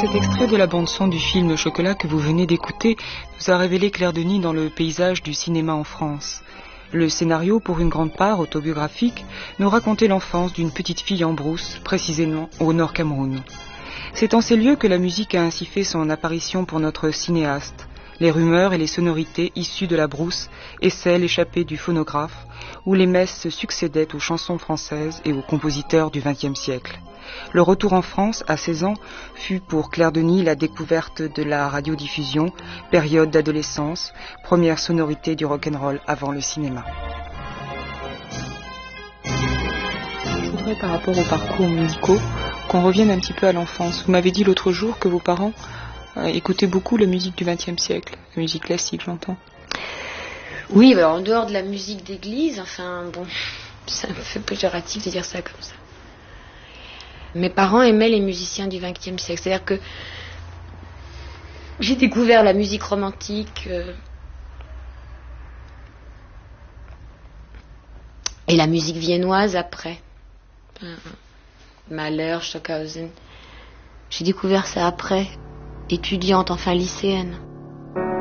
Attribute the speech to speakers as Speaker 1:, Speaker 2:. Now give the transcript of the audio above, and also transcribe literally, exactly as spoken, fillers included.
Speaker 1: Cet extrait de la bande-son du film Chocolat que vous venez d'écouter nous a révélé Claire Denis dans le paysage du cinéma en France. Le scénario, pour une grande part autobiographique, nous racontait l'enfance d'une petite fille en brousse, précisément au Nord Cameroun. C'est en ces lieux que la musique a ainsi fait son apparition pour notre cinéaste. Les rumeurs et les sonorités issues de la brousse et celles échappées du phonographe, où les messes se succédaient aux chansons françaises et aux compositeurs du vingtième siècle. Le retour en France, à seize ans, fut pour Claire Denis la découverte de la radiodiffusion, période d'adolescence, première sonorité du rock'n'roll avant le cinéma. Je voudrais, par rapport aux parcours musicaux, qu'on revienne un petit peu à l'enfance. Vous m'avez dit l'autre jour que vos parents euh, écoutaient beaucoup la musique du vingtième siècle, la musique classique, j'entends.
Speaker 2: Oui, alors en dehors de la musique d'église, enfin bon, ça me fait péjoratif de dire ça comme ça. Mes parents aimaient les musiciens du vingtième siècle, c'est-à-dire que j'ai découvert la musique romantique euh, et la musique viennoise après. Euh, Mahler, Stockhausen. J'ai découvert ça après, étudiante, enfin lycéenne.